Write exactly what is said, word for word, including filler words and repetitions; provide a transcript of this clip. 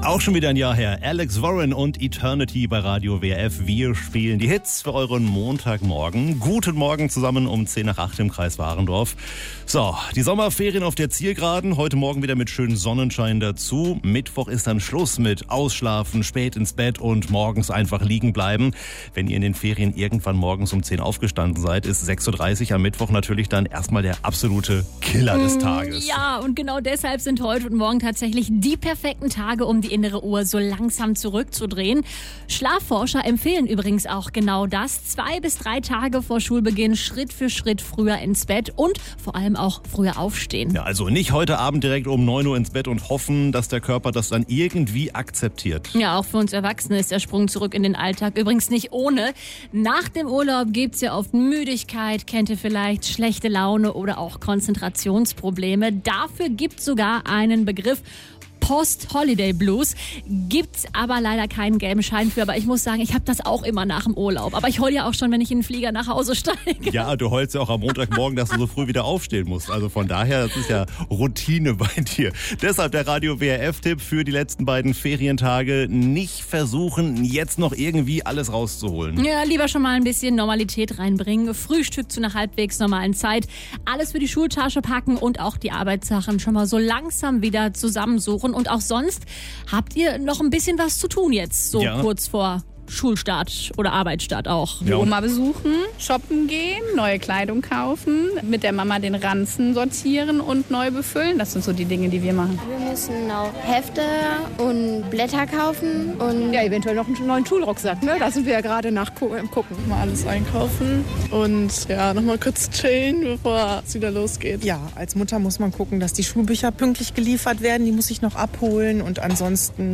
Auch schon wieder ein Jahr her. Alex Warren und Eternity bei Radio W F. Wir spielen die Hits für euren Montagmorgen. Guten Morgen zusammen um zehn nach acht im Kreis Warendorf. So, die Sommerferien auf der Zielgeraden. Heute Morgen wieder mit schönem Sonnenschein dazu. Mittwoch ist dann Schluss mit Ausschlafen, spät ins Bett und morgens einfach liegen bleiben. Wenn ihr in den Ferien irgendwann morgens um zehn aufgestanden seid, ist sechs Uhr dreißig am Mittwoch natürlich dann erstmal der absolute Killer des Tages. Ja, und genau deshalb sind heute und morgen tatsächlich die perfekten Tage, um die innere Uhr so langsam zurückzudrehen. Schlafforscher empfehlen übrigens auch genau das. Zwei bis drei Tage vor Schulbeginn Schritt für Schritt früher ins Bett und vor allem auch früher aufstehen. Ja, also nicht heute Abend direkt um neun Uhr ins Bett und hoffen, dass der Körper das dann irgendwie akzeptiert. Ja, auch für uns Erwachsene ist der Sprung zurück in den Alltag übrigens nicht ohne. Nach dem Urlaub gibt's ja oft Müdigkeit, kennt ihr vielleicht, schlechte Laune oder auch Konzentrationsprobleme. Dafür gibt's sogar einen Begriff: Post-Holiday Blues. Gibt's aber leider keinen gelben Schein für. Aber ich muss sagen, ich habe das auch immer nach dem Urlaub. Aber ich heule ja auch schon, wenn ich in den Flieger nach Hause steige. Ja, du heulst ja auch am Montagmorgen, dass du so früh wieder aufstehen musst. Also von daher, das ist ja Routine bei dir. Deshalb der Radio W R F-Tipp für die letzten beiden Ferientage: nicht versuchen, jetzt noch irgendwie alles rauszuholen. Ja, lieber schon mal ein bisschen Normalität reinbringen. Frühstück zu einer halbwegs normalen Zeit. Alles für die Schultasche packen und auch die Arbeitssachen schon mal so langsam wieder zusammensuchen. Und auch sonst habt ihr noch ein bisschen was zu tun jetzt, so ja. kurz vor Schulstart oder Arbeitsstart auch. Die Oma besuchen, shoppen gehen, neue Kleidung kaufen, mit der Mama den Ranzen sortieren und neu befüllen. Das sind so die Dinge, die wir machen. Wir müssen auch Hefte und Blätter kaufen und ja, eventuell noch einen neuen Schulrucksack. Ne? Da sind wir ja gerade nach gucken. Mal alles einkaufen und ja, nochmal kurz chillen, bevor es wieder losgeht. Ja, als Mutter muss man gucken, dass die Schulbücher pünktlich geliefert werden. Die muss ich noch abholen und ansonsten